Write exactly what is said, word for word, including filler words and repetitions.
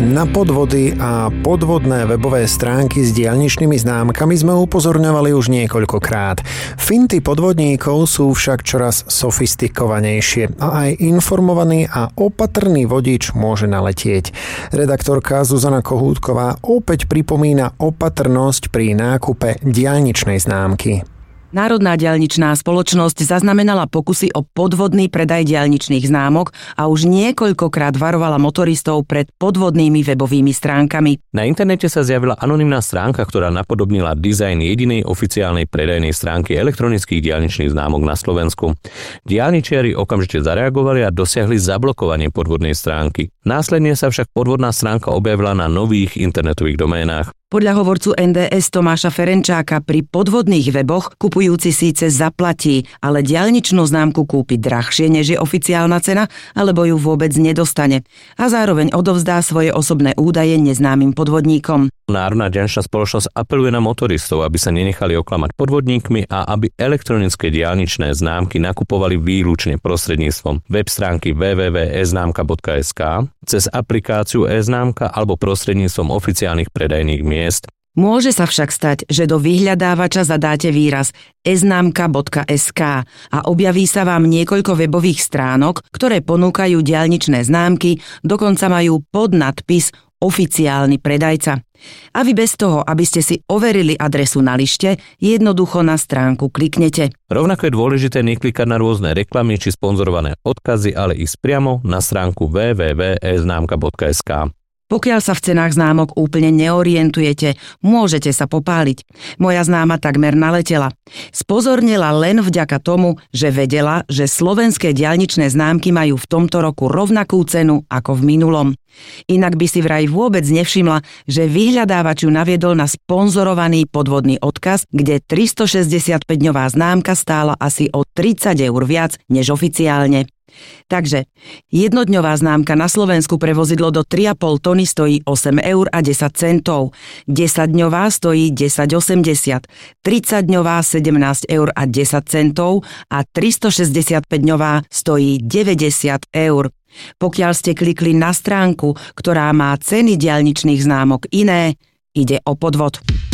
Na podvody a podvodné webové stránky s diaľničnými známkami sme upozorňovali už niekoľkokrát. Finty podvodníkov sú však čoraz sofistikovanejšie a aj informovaný a opatrný vodič môže naletieť. Redaktorka Zuzana Kohútková opäť pripomína opatrnosť pri nákupe diaľničnej známky. Národná diaľničná spoločnosť zaznamenala pokusy o podvodný predaj diaľničných známok a už niekoľkokrát varovala motoristov pred podvodnými webovými stránkami. Na internete sa zjavila anonymná stránka, ktorá napodobnila dizajn jedinej oficiálnej predajnej stránky elektronických diaľničných známok na Slovensku. Diaľničiari okamžite zareagovali a dosiahli zablokovanie podvodnej stránky. Následne sa však podvodná stránka objavila na nových internetových doménach. Podľa hovorcu en dé es Tomáša Ferenčáka pri podvodných weboch kupujúci síce zaplatí, ale diaľničnú známku kúpi drahšie, než je oficiálna cena, alebo ju vôbec nedostane. A zároveň odovzdá svoje osobné údaje neznámym podvodníkom. Národná diaľničná spoločnosť apeluje na motoristov, aby sa nenechali oklamať podvodníkmi a aby elektronické diaľničné známky nakupovali výlučne prostredníctvom web stránky w w w bodka e známka bodka es ká, cez aplikáciu e-známka alebo prostredníctvom oficiálnych predajných miest. Môže sa však stať, že do vyhľadávača zadáte výraz e známka bodka es ká a objaví sa vám niekoľko webových stránok, ktoré ponúkajú diaľničné známky, dokonca majú podnadpis oficiálny predajca. A vy bez toho, aby ste si overili adresu na lište, jednoducho na stránku kliknete. Rovnako je dôležité neklikať na rôzne reklamy či sponzorované odkazy, ale ísť priamo na stránku w w w bodka e známka bodka es ká. Pokiaľ sa v cenách známok úplne neorientujete, môžete sa popáliť. Moja známa takmer naletela. Spozornila len vďaka tomu, že vedela, že slovenské diaľničné známky majú v tomto roku rovnakú cenu ako v minulom. Inak by si vraj vôbec nevšimla, že vyhľadávač ju naviedol na sponzorovaný podvodný odkaz, kde tristošesťdesiatpäťdňová známka stála asi o tridsať eur viac než oficiálne. Takže jednodňová známka na Slovensku pre vozidlo do tri a pol tony stojí osem eur a desať centov, desaťdňová stojí desať osemdesiat, tridsaťdňová sedemnásť eur a desať centov a tristošesťdesiatpäťdňová stojí deväťdesiat eur. Pokiaľ ste klikli na stránku, ktorá má ceny diaľničných známok iné, ide o podvod.